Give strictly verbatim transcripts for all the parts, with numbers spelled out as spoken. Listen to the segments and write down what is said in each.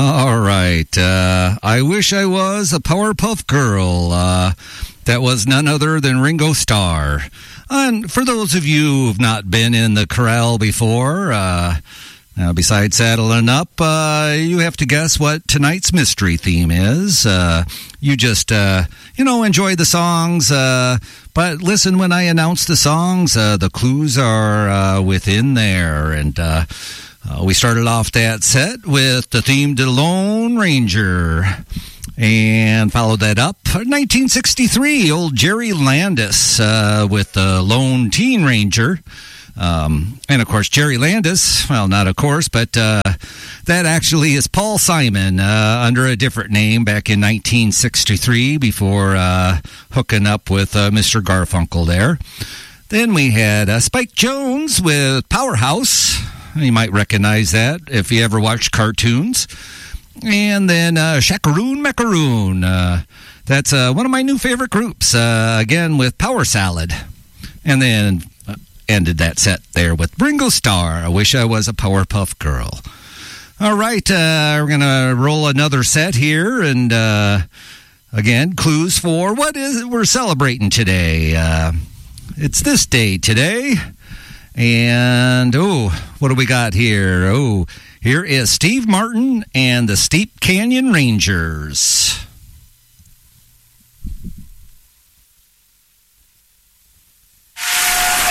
All right. Uh, I wish I was a Powerpuff Girl. Uh, that was none other than Ringo Starr. And for those of you who've not been in the corral before, uh, uh, besides saddling up, uh, you have to guess what tonight's mystery theme is. Uh, you just, uh, you know, enjoy the songs, uh, but listen when I announce the songs. Uh, the clues are uh, within there, and uh, uh, we started off that set with the theme to Lone Ranger. And followed that up, nineteen sixty-three, old Jerry Landis uh, with the Lone Teen Ranger. Um, and, of course, Jerry Landis, well, not of course, but uh, that actually is Paul Simon uh, under a different name back in nineteen sixty-three before uh, hooking up with uh, Mister Garfunkel there. Then we had uh, Spike Jones with Powerhouse. You might recognize that if you ever watched cartoons. And then uh, Shakaroon Macaroon. Uh, that's uh, one of my new favorite groups, uh, again, with Power Salad. And then uh, ended that set there with Ringo Starr. I wish I was a Powerpuff Girl. All right, uh, we're going to roll another set here. And, uh, again, clues for what is it we're celebrating today. Uh, it's this day today. And, oh, what do we got here? Oh, here is Steve Martin and the Steep Canyon Rangers.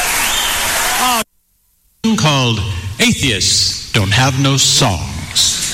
A called Atheists Don't Have No Songs.